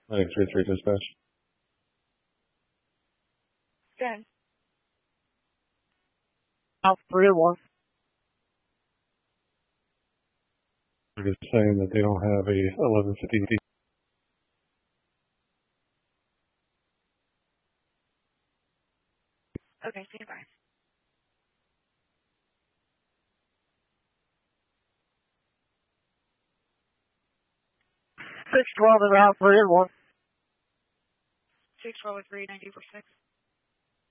933 dispatch. Good. Out 301. They're just saying that they don't have a 1150. Okay, stand by. 612 is out 301. 612 is 390 for 6.